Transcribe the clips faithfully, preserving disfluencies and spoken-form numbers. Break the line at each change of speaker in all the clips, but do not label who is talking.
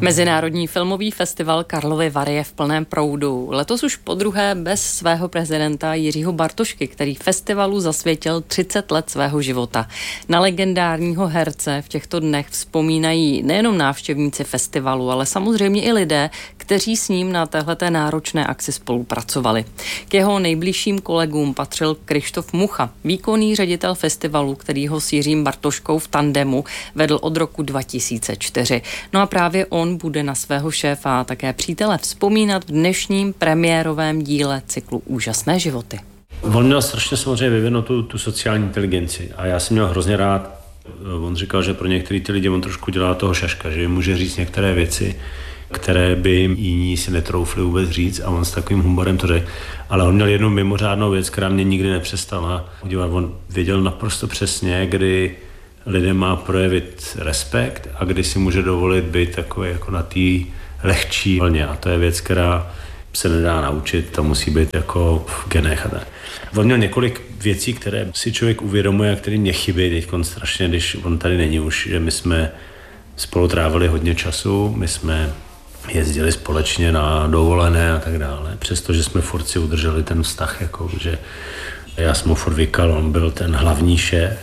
Mezinárodní filmový festival Karlovy Vary je v plném proudu. Letos už podruhé bez svého prezidenta Jiřího Bartošky, který festivalu zasvětil třicet let svého života. Na legendárního herce v těchto dnech vzpomínají nejenom návštěvníci festivalu, ale samozřejmě i lidé, kteří s ním na téhleté náročné akci spolupracovali. K jeho nejbližším kolegům patřil Kryštof Mucha, výkonný ředitel festivalu, který ho s Jiřím Bartoškou v tandemu vedl od roku dva tisíce čtyři. No a právě on bude na svého šéfa a také přítele vzpomínat v dnešním premiérovém díle cyklu Úžasné životy.
On měl strašně samozřejmě vyvinout tu, tu sociální inteligenci a já jsem měl hrozně rád. On říkal, že pro některé ty lidi on trošku dělá toho šaška, že jim může říct některé věci, které by jim jiní si netroufli vůbec říct a on s takovým humorem to řekl. Ale on měl jednu mimořádnou věc, která mě nikdy nepřestala udělat. On věděl naprosto přesně, kdy lidem má projevit respekt a kdy si může dovolit být takový jako na té lehčí vlně. A to je věc, která se nedá naučit, to musí být jako v genech. On měl několik věcí, které si člověk uvědomuje a které mě chybí teď strašně, když on tady není už, že my jsme spolu trávili hodně času, my jsme jezdili společně na dovolené a tak dále. Přestože jsme furt si udrželi ten vztah, jako, že já jsem mu furt vykal, on byl ten hlavní šéf,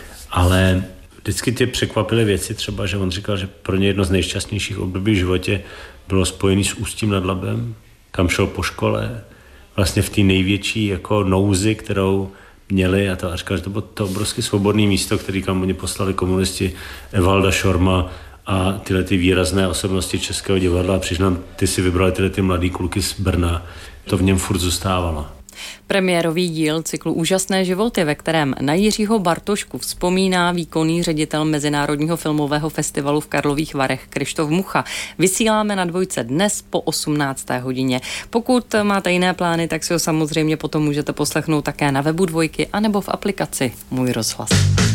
ale vždycky tě překvapily věci, třeba, že on říkal, že pro ně jedno z nejšťastnějších období v životě bylo spojený s Ústím nad Labem, kam šel po škole, vlastně v té největší jako nouzi, kterou měli a to a říkal, že to bylo to obrovské svobodné místo, který kam oni poslali komunisti Evalda Šorma a tyhle ty výrazné osobnosti Českého divadla a přiznám, ty si vybrali tyhle ty mladý kluky z Brna, to v něm furt zůstávalo.
Premiérový díl cyklu Úžasné životy, ve kterém na Jiřího Bartošku vzpomíná výkonný ředitel Mezinárodního filmového festivalu v Karlových Varech Kryštof Mucha, vysíláme na Dvojce dnes po osmnácté hodině. Pokud máte jiné plány, tak si ho samozřejmě potom můžete poslechnout také na webu Dvojky anebo v aplikaci Můj rozhlas.